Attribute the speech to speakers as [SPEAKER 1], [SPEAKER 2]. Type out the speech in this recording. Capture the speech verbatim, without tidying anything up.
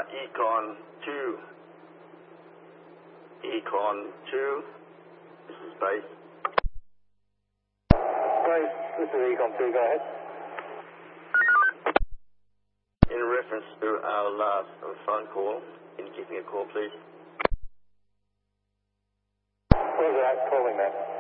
[SPEAKER 1] Econ two. Econ two. This is base.
[SPEAKER 2] Base, this is Econ two, go ahead.
[SPEAKER 1] In reference to our last phone call, can you give me a call, please?
[SPEAKER 2] Where's that calling, man?